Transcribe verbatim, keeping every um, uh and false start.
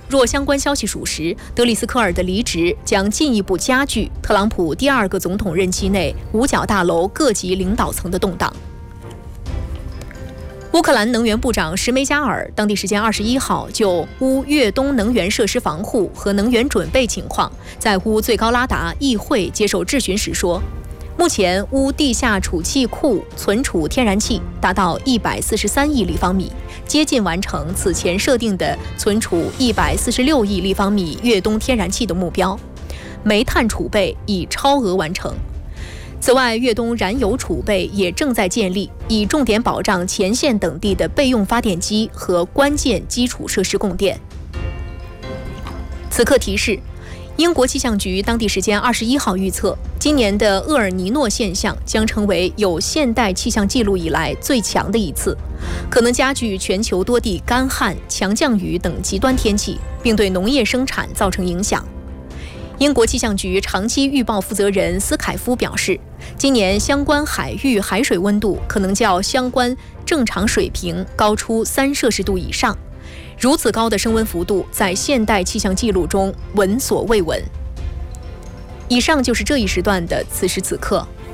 若相关消息属实，德里斯科尔的离职将进一步加剧特朗普第二个总统任期内五角大楼各级领导层的动荡。乌克兰能源部长什梅加尔当地时间二十一号就乌越冬能源设施防护和能源准备情况，在乌最高拉达议会接受质询时说，目前乌地下储气库存储天然气达到一百四十三亿立方米，接近完成此前设定的存储一百四十六亿立方米越冬天然气的目标，煤炭储备已超额完成。此外，越冬燃油储备也正在建立，以重点保障前线等地的备用发电机和关键基础设施供电。此刻提示，英国气象局当地时间二十一号预测，今年的厄尔尼诺现象将成为有现代气象记录以来最强的一次，可能加剧全球多地干旱、强降雨等极端天气，并对农业生产造成影响。英国气象局长期预报负责人斯凯夫表示，今年相关海域海水温度可能较相关正常水平高出三摄氏度以上，如此高的升温幅度在现代气象记录中闻所未闻。以上就是这一时段的此时此刻，